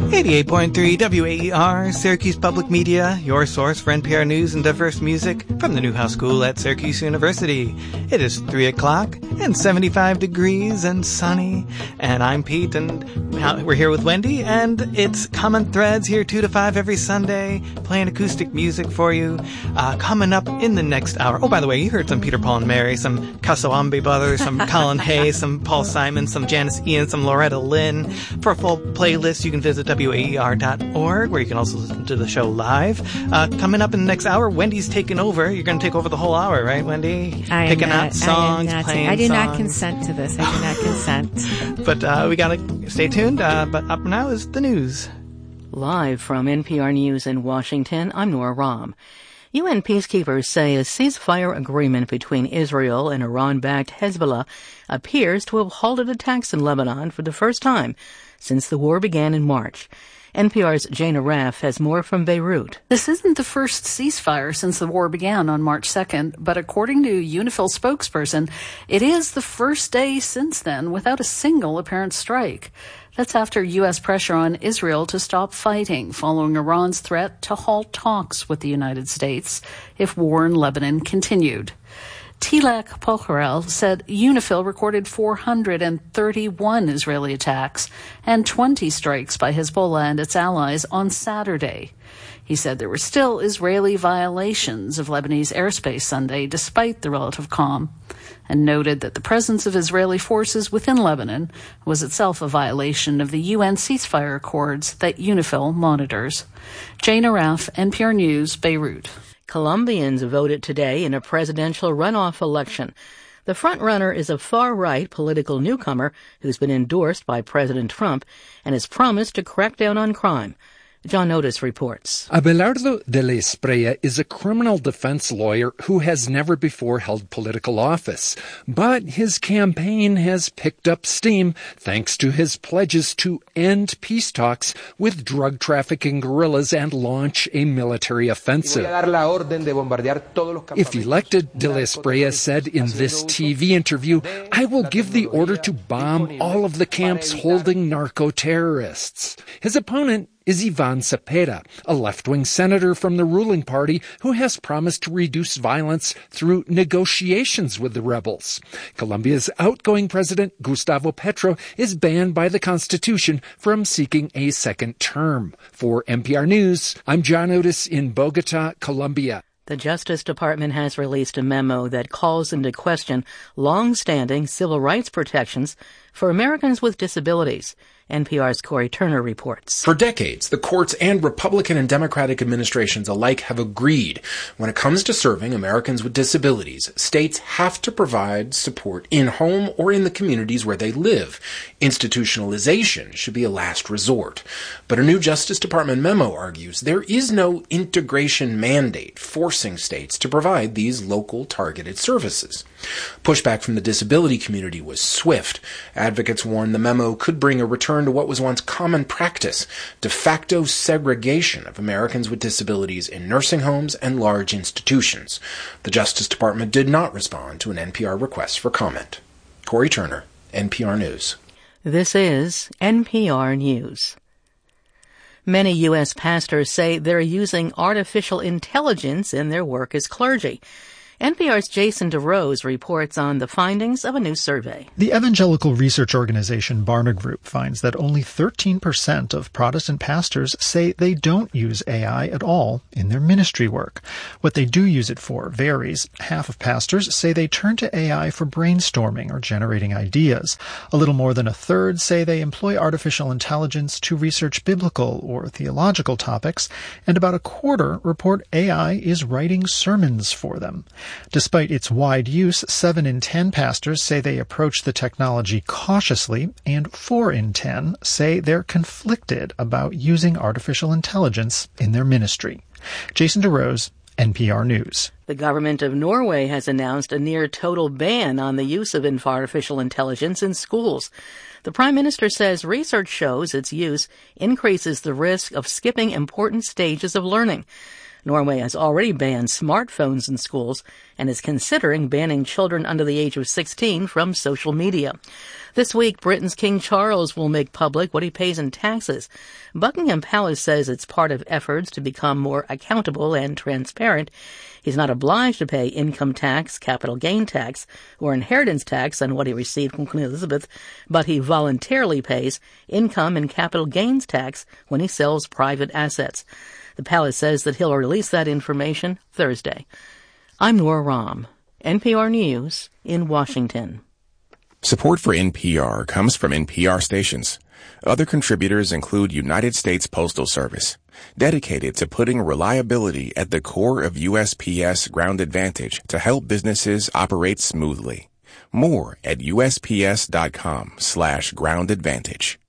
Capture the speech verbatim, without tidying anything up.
eighty-eight point three W A E R, Syracuse Public Media, your source for N P R news and diverse music from the Newhouse School at Syracuse University. It is three o'clock and seventy-five degrees and sunny, and I'm Pete, and we're here with Wendy, and it's Common Threads here two to five every Sunday, playing acoustic music for you. Uh, coming up in the next hour. Oh, by the way, you heard some Peter, Paul, and Mary, some Kasawambi Brothers, some Colin Hay, some Paul Simon, some Janice Ian, some Loretta Lynn. For a full playlist, you can visit W A E R dot org, where you can also listen to the show live. Uh, coming up in the next hour, Wendy's taking over. You're going to take over the whole hour, right, Wendy? I am Picking not, out songs, I am not, playing I did songs. not consent to this. I did not consent. But uh, we got to stay tuned. Uh, but up now is the news. Live from N P R News in Washington, I'm Nora Rahm. U N peacekeepers say a ceasefire agreement between Israel and Iran-backed Hezbollah appears to have halted attacks in Lebanon for the first time since the war began in March. N P R's Jana Raff has more from Beirut. This isn't the first ceasefire since the war began on March second, but according to UNIFIL spokesperson, it is the first day since then without a single apparent strike. That's after U S pressure on Israel to stop fighting following Iran's threat to halt talks with the United States if war in Lebanon continued. Tilak Pocharel said UNIFIL recorded four hundred thirty-one Israeli attacks and twenty strikes by Hezbollah and its allies on Saturday. He said there were still Israeli violations of Lebanese airspace Sunday despite the relative calm, and noted that the presence of Israeli forces within Lebanon was itself a violation of the U N ceasefire accords that UNIFIL monitors. Jana Raff, N P R News, Beirut. Colombians voted today in a presidential runoff election. The frontrunner is a far-right political newcomer who's been endorsed by President Trump and has promised to crack down on crime. John Otis reports. Abelardo de la Espriella is a criminal defense lawyer who has never before held political office. But his campaign has picked up steam thanks to his pledges to end peace talks with drug trafficking guerrillas and launch a military offensive. If elected, de la Espriella said in this T V interview, "I will give the order to bomb all of the camps holding narco-terrorists." His opponent is Ivan Cepeda, a left-wing senator from the ruling party who has promised to reduce violence through negotiations with the rebels. Colombia's outgoing president, Gustavo Petro, is banned by the Constitution from seeking a second term. For N P R News, I'm John Otis in Bogota, Colombia. The Justice Department has released a memo that calls into question long-standing civil rights protections for Americans with disabilities. N P R's Corey Turner reports. For decades, the courts and Republican and Democratic administrations alike have agreed when it comes to serving Americans with disabilities, states have to provide support in home or in the communities where they live. Institutionalization should be a last resort. But a new Justice Department memo argues there is no integration mandate forcing states to provide these local targeted services. Pushback from the disability community was swift. Advocates warn the memo could bring a return to what was once common practice, de facto segregation of Americans with disabilities in nursing homes and large institutions. The Justice Department did not respond to an N P R request for comment. Corey Turner, N P R News. This is N P R News. Many U S pastors say they're using artificial intelligence in their work as clergy. N P R's Jason DeRose reports on the findings of a new survey. The evangelical research organization Barna Group finds that only thirteen percent of Protestant pastors say they don't use A I at all in their ministry work. What they do use it for varies. Half of pastors say they turn to A I for brainstorming or generating ideas. A little more than a third say they employ artificial intelligence to research biblical or theological topics, and about a quarter report A I is writing sermons for them. Despite its wide use, seven in ten pastors say they approach the technology cautiously, and four in ten say they're conflicted about using artificial intelligence in their ministry. Jason DeRose, N P R News. The government of Norway has announced a near-total ban on the use of artificial intelligence in schools. The Prime Minister says research shows its use increases the risk of skipping important stages of learning. Norway has already banned smartphones in schools and is considering banning children under the age of sixteen from social media. This week, Britain's King Charles will make public what he pays in taxes. Buckingham Palace says it's part of efforts to become more accountable and transparent. He's not obliged to pay income tax, capital gain tax, or inheritance tax on what he received from Queen Elizabeth, but he voluntarily pays income and capital gains tax when he sells private assets. The palace says that he'll release that information Thursday. I'm Nora Rahm, N P R News in Washington. Support for N P R comes from N P R stations. Other contributors include United States Postal Service, dedicated to putting reliability at the core of U S P S Ground Advantage to help businesses operate smoothly. More at U S P S dot com slash ground advantage.